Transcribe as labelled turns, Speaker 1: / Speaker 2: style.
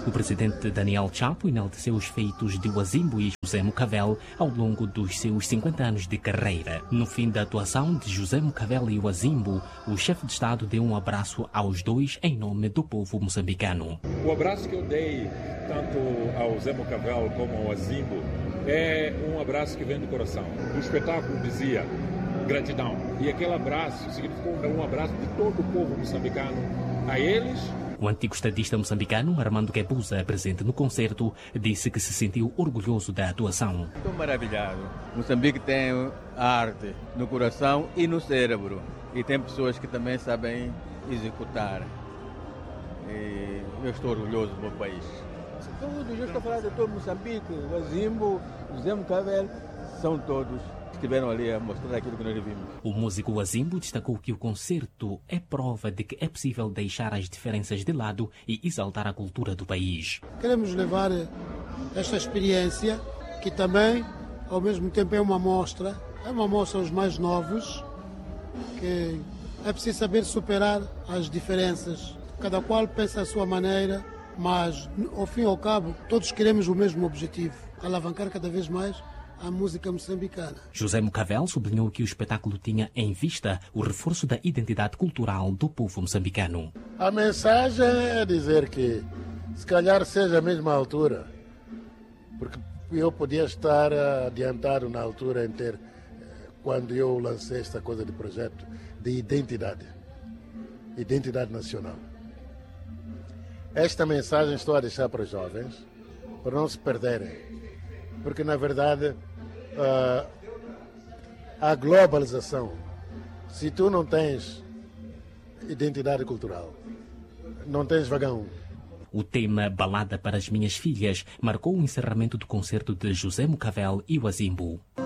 Speaker 1: O presidente Daniel Chapo enalteceu os feitos de Wazimbo e José Mucavel ao longo dos seus 50 anos de carreira. No fim da atuação de José Mucavel e Wazimbo, o chefe de Estado deu um abraço aos dois em nome do povo moçambicano.
Speaker 2: O abraço que eu dei tanto ao Zé Mucavel como ao Wazimbo é um abraço que vem do coração. O espetáculo dizia gratidão. E aquele abraço significou um abraço de todo o povo moçambicano a eles.
Speaker 1: O antigo estadista moçambicano, Armando Guebuza, presente no concerto, disse que se sentiu orgulhoso da atuação.
Speaker 3: Estou maravilhado. Moçambique tem arte no coração e no cérebro. E tem pessoas que também sabem executar. E eu estou orgulhoso do meu país. Todos, eu estou a falar de todo Moçambique, o Wazimbo, o José Mucavel, são todos que estiveram ali a mostrar aquilo que nós vimos.
Speaker 1: O músico Wazimbo destacou que o concerto é prova de que é possível deixar as diferenças de lado e exaltar a cultura do país.
Speaker 4: Queremos levar esta experiência, que também, ao mesmo tempo, é uma amostra aos mais novos, que é preciso saber superar as diferenças. Cada qual pensa à sua maneira, mas, ao fim e ao cabo, todos queremos o mesmo objetivo, alavancar cada vez mais a música moçambicana.
Speaker 1: José Mucavel sublinhou que o espetáculo tinha em vista o reforço da identidade cultural do povo moçambicano.
Speaker 5: A mensagem é dizer que, se calhar, seja a mesma altura, porque eu podia estar adiantado na altura em ter, quando eu lancei esta coisa de projeto de identidade nacional. Esta mensagem estou a deixar para os jovens, para não se perderem, porque na verdade a globalização, se tu não tens identidade cultural, não tens vagão.
Speaker 1: O tema Balada para as Minhas Filhas marcou o encerramento do concerto de José Mucavel e Wazimbo.